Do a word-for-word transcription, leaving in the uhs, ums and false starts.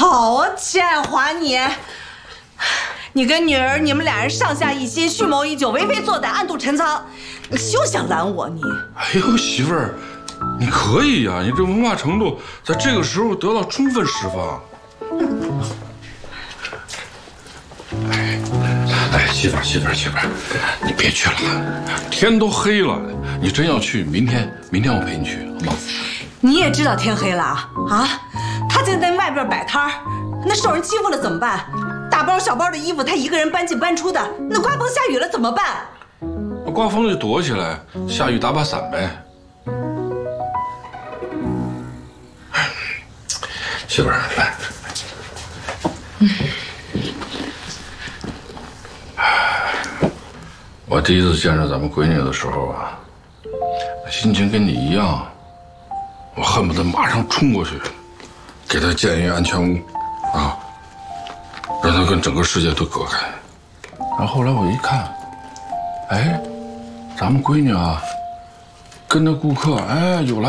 好奸猾你！你跟女儿，你们俩人上下一心，蓄谋已久，为非作歹，暗度陈仓，你休想拦我你！ 哎呦，媳妇儿，你可以呀、啊，你这文化程度在这个时候得到充分释放。哎，哎，媳妇儿，媳妇儿，媳妇儿，你别去了，天都黑了。你真要去，明天，明天我陪你去，好吗？ 你也知道天黑了啊！啊，他就在外边摆摊儿，那受人欺负了怎么办？大包小包的衣服，他一个人搬进搬出的，那刮风下雨了怎么办？ 刮风就躲起来，下雨打把伞呗。媳妇儿，来。嗯。我第一次见着咱们闺女的时候啊，心情跟你一样，我恨不得马上冲过去，给她建一个安全屋，啊，让她跟整个世界都隔开。然后后来我一看，哎，咱们闺女啊，跟着顾客，哎，有来。